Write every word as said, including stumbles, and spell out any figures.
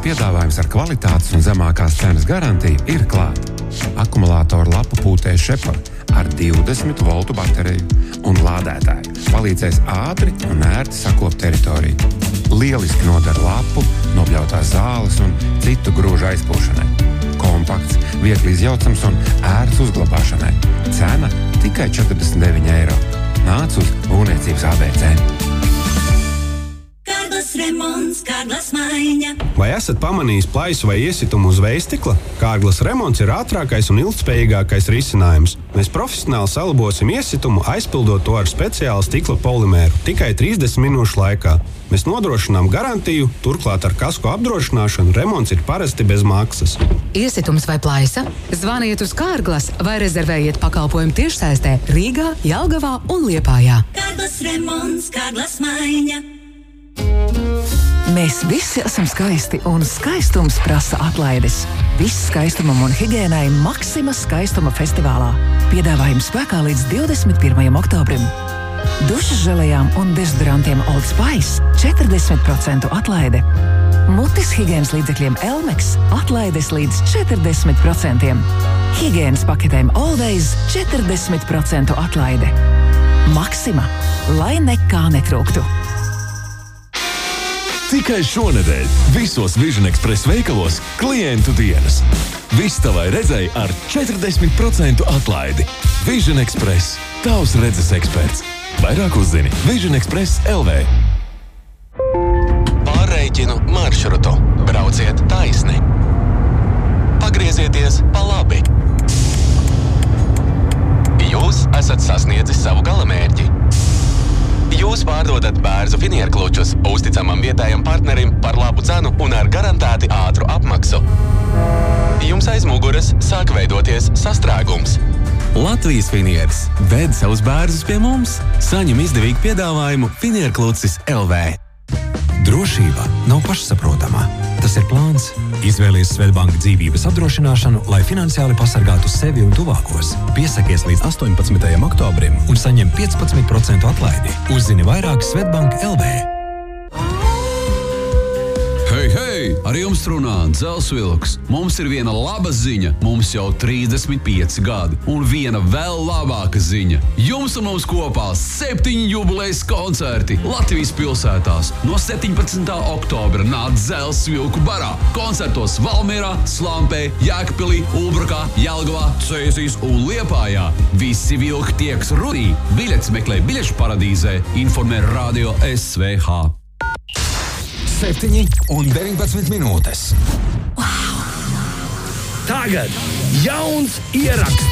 piedāvājums ar kvalitātes un zemākās cenas garantiju ir klāt. Akumulātoru lapu pūtēja Šepar ar divdesmit voltu bateriju un lādētāju palīdzēs ātri un ērti sakopt teritoriju. Lieliski nodara lapu, nobļautās zāles un citu grūžu aizpūšanai. Kompakts, viegli izjaucams un ērts uzglabāšanai. Cena tikai četrdesmit deviņi eiro. Nāc uz būvniecības A B C. Remonts, Kārglas maiņa. Vai esat pamanījis plaisu vai iesitumu uz vējstikla? Kārglas remonts ir ātrākais un ilgtspējīgākais risinājums. Mēs profesionāli salabosim iesitumu, aizpildot to ar speciālu stikla polimēru tikai trīsdesmit minūšu laikā. Mēs nodrošinām garantiju, turklāt ar kasko apdrošināšanu remonts ir parasti bez maksas. Iesitums vai plaisa? Zvaniet uz Kārglas vai rezervējiet pakalpojumu tiešsaistē Rīgā, Jelgavā un Liepājā. Kārglas remonts, Kārglas maiņa. Mēs visi esam skaisti, un skaistums prasa atlaides. Viss skaistumam un higiēnai Maxima skaistuma festivālā. Piedāvājums spēkā līdz divdesmit pirmajam oktobrim. Dušas želejām un dezodorantiem Old Spice četrdesmit procentu atlaide. Mutes higiēnas līdzekļiem Elmex atlaides līdz četrdesmit procentiem. Higiēnas paketēm Always četrdesmit procentu atlaide. Maxima, lai nekā netrūktu. Tikai šonedēļ visos Vision Express veikalos klientu dienas. Viss tavai redzei ar četrdesmit procentu atlaidi. Vision Express. Tavs redzes eksperts. Vairāk uzzini Vision Express L V. Pārreikinu maršrutu. Brauciet taisni. Pagriezieties pa labi. Jūs esat sasniedzis savu galamērķi. Jūs pārdodat bērzu finierklučus uzticamam vietējam partnerim par labu cenu un ar garantēti ātru apmaksu. Jums aiz muguras sāk veidoties sastrēgums. Latvijas finieris ved savus bērzus pie mums. Saņem izdevīgu piedāvājumu Finierklucis L V. Drošība nav pašsaprotamā. Tas ir plāns. Izvēlies Svedbank dzīvības apdrošināšanu, lai finansiāli pasargātu sevi un tuvākos. Piesakies līdz astoņpadsmitajam oktobrim un saņem piecpadsmit procentu atlaidi. Uzzini vairāk Svedbank L V. Hei, hei! Ar jums runā Dzelsvilks. Mums ir viena laba ziņa. Mums jau trīsdesmit pieci gadi. Un viena vēl labāka ziņa. Jums un mums kopā septiņi jubilejas koncerti Latvijas pilsētās. No septiņpadsmitā oktobra nāc Dzelsvilku barā. Koncertos Valmierā, Slampē, Jēkpilī, Ulbrukā, Jelgavā, Cēsīs un Liepājā. Visi vilki tieks rudī. Biļetes meklē biļešu paradīzē. Informē Radio S V H. septiņi un deviņpadsmit minūtes. Tagad jauns ieraksts.